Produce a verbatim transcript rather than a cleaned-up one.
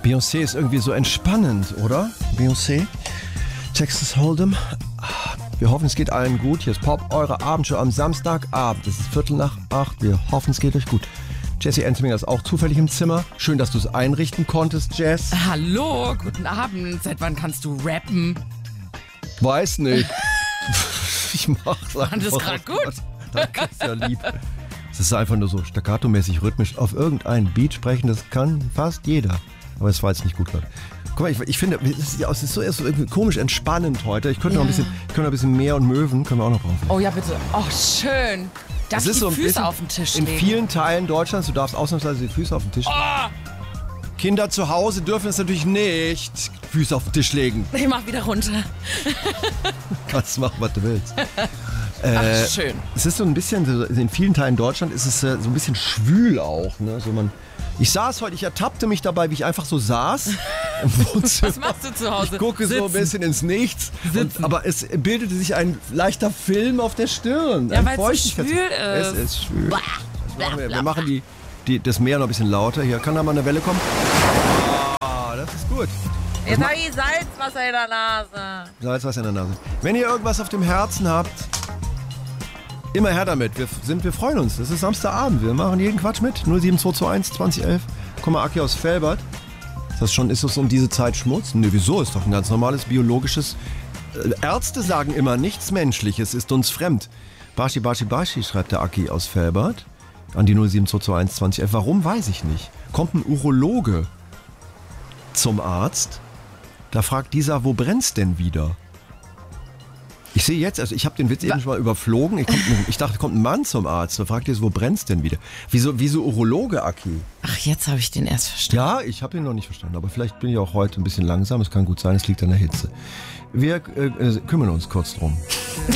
Beyoncé ist irgendwie so entspannend, oder? Beyoncé, Texas Hold'em. Wir hoffen, es geht allen gut. Hier ist Pop, eure Abendshow am Samstagabend. Es ist Viertel nach acht. Wir hoffen, es geht euch gut. Jessie Ensminger ist auch zufällig im Zimmer. Schön, dass du es einrichten konntest, Jess. Hallo, guten Abend. Seit wann kannst du rappen? Weiß nicht. Ich mach's einfach. Fand das gerade gut? Danke, ist ja lieb. Es ist einfach nur so staccato-mäßig rhythmisch auf irgendeinen Beat sprechen. Das kann fast jeder. Aber es war jetzt nicht gut, Leute. Guck mal, ich, ich finde, es ist, es ist so, es ist so komisch entspannend heute. Ich könnte Ja. noch ein bisschen, ich könnte noch ein bisschen mehr und Möwen können wir auch noch brauchen. Oh ja, bitte. Oh, schön. Darf Es ich ist die so ein Füße bisschen auf den Tisch in legen? vielen Teilen Deutschlands, du darfst ausnahmsweise die Füße auf den Tisch legen. Oh, Kinder zu Hause dürfen es natürlich nicht. Füße auf den Tisch legen. ich mach wieder runter. Kannst machen, was du willst. Ach, Äh, schön. Es ist so ein bisschen, so in vielen Teilen Deutschland ist es äh, so ein bisschen schwül auch. Ne? So man, ich saß heute, ich ertappte mich dabei, wie ich einfach so saß im Wohnzimmer. Was machst du zu Hause? Ich gucke so ein Sitzen. bisschen ins Nichts. Und, aber es bildete sich ein leichter Film auf der Stirn. Ja, Ein weil es so Feuchtigkeits- schwül ist. Es ist schwül. Blah, Was blah, machen wir? blah, wir machen die, die, das Meer noch ein bisschen lauter. Hier kann da mal eine Welle kommen. Ah, das ist gut. Jetzt habe ich Salzwasser in der Nase. Salzwasser in der Nase. Wenn ihr irgendwas auf dem Herzen habt, immer her damit. Wir, sind, wir freuen uns. Das ist Samstagabend. Wir machen jeden Quatsch mit. null sieben zwei zwei eins zwanzig elf. Komm mal, Aki aus Velbert. Ist das schon, ist das um diese Zeit Schmutz? Ne, wieso? Ist doch ein ganz normales biologisches. Äh, Ärzte sagen immer, nichts Menschliches ist uns fremd. Bashi, Bashi, Bashi, schreibt der Aki aus Velbert. An die null sieben zwei zwei eins zwanzig elf. Warum, weiß ich nicht. Kommt ein Urologe zum Arzt. Da fragt dieser, wo brennt's denn wieder? Ich sehe jetzt, also ich habe den Witz eben schon mal überflogen. Ich, kommt, ich dachte, kommt ein Mann zum Arzt. Da fragt er, wo brennt's denn wieder? Wieso, wieso Urologe, Aki? Ach, jetzt habe ich den erst verstanden. Ja, ich habe ihn noch nicht verstanden. Aber vielleicht bin ich auch heute ein bisschen langsam. Es kann gut sein, es liegt an der Hitze. Wir äh, kümmern uns kurz drum.